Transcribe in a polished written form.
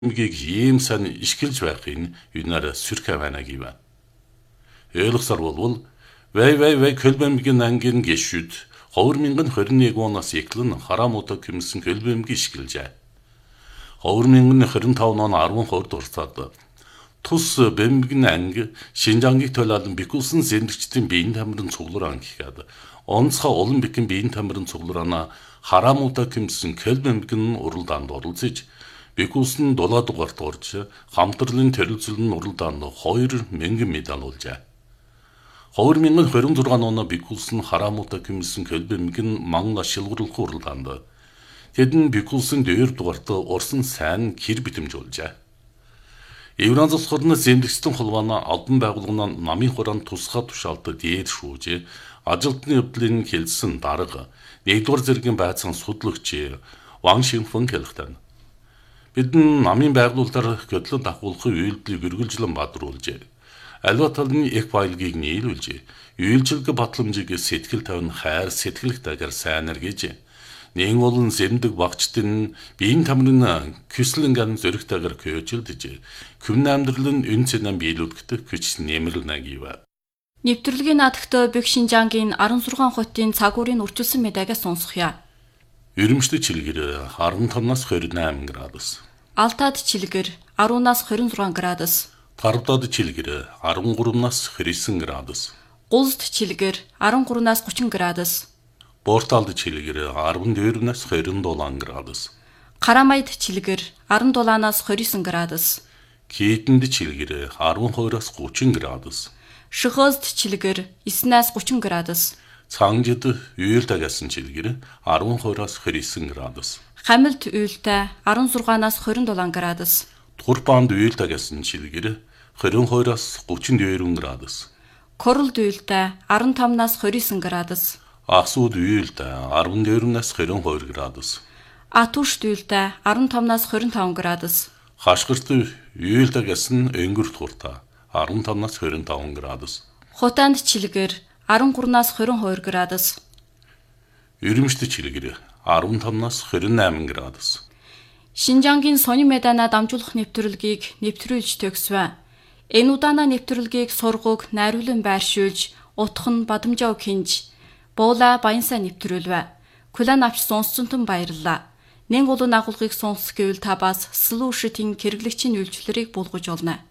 Мгийг ийм сайн ишгэлж байхын юунаар сүрхэ байна гівэ. Ойлгосоор болвол вай көлбөмбөгийн ангийн гişүд 2021 оноос эхлэн хараамуудаа гимсэн көлбөмбөг ишгэлжээ. 2025 он 12 дурсаад тус бэмбгийн анги Шинжангийг төлөөлөн бикүүлсэн зэмдэгчдийн биеийн тамирын цуглар ангихад онцгой Олимпикийн биеийн тамирын цуглараа хараамуудаа гимсэн көлбөмбөгийн уралдаанд оролцож бикүүлсэн 7 дугаарт орж хамтрлын төрөлцөлн уралдаанд 2 мянган медаль олжээ. 2026 оноо бикүүлсэн хараамуудаа гимсэн көлбөмбөгийн Мангла шилгуурлах уралдаанд тэдэн бикүүлсэн 2 дугаарт орсон сайн гэр битэмжүүлжээ. Евразиас хорны зэмдэгчдийн холбооны албан байгууллагын намын хураан тусгай тушаалд дээр шүүж ажилтны явдлын хэлсэн дарга 1-р зэргийн байцаан судлagч Ван Шинфэн хэлэхдээ бидэн намын байгуулалтаар хөдлөлт агуулгын үйлдэлийг үргэлжлэн бадруулжээ. Аливаа талын их баялагийг нийлүүлж, үйлчилгээ батламжийг сэтгэл тавин хайр сэтгэлтэйгээр сайнар гэж нэгэн олон зэмдэг багчдын биеийн тамирын küslingen зөрөгтэйгээр көөжилдэж, күмн амьдралын үн цэнэн биелүүлэхдээ хүч нэмэрлэнэ гэв. Нэвтрүүлгийн наадагт Бэг Шинжангийн 16 хотын цагуурын үрчилсэн мэдээгээс сонсгоё. Өрөмшдөг чилгэр 15-наас 28 градус. Алтад чилгэр 10-наас 26 градус. Тарвдад чилгэр 13-наас 29 градус. Гулсд чилгэр 13-наас 30 градус. Борталд чилгэр 14-наас 27 градус. Карамайд чилгэр 17-наас 29 градус. Китэнд чилгэр 12-аас 30 градус. Шөхөөсд чилгэр 9-наас 30 градус. Цангид уйлдагасан чилгэр 12-аас 29 градус. Хамилд уйлтай 16-наас 27 градус. Турпанд уйлдагасан чилгэр 22-аас 32 градус. Королд уйлтай 15-наас 29 градус. Асууд уйлтай 14-наас 22 градус. Атушд уйлтай 15-наас 25 градус. Хашгирт уйлдагасан өнгөрт хурта 15-наас 25 градус. Хотанд чилгэр 13-наас 22 градус. Өрөмшдөг чилгэр 15-наас 28 градус. Шинжангийн сони медана дамжуулах нэвтрүүлгийг нэвтрүүлж төгсвэ. Энэ удаанаа нэвтрүүлгийг сургууг найруулан байршуулж, утхан Бадамжаа Кинж, Буула Баянсаа нэвтрүүлвэ. Кулан авч сонсцонтон баярлалаа. Нэн олон агуулгыг сонсох гэвэл та бас слушатын хэрэглэгчийн үйлчлэлийг буулгаж олно.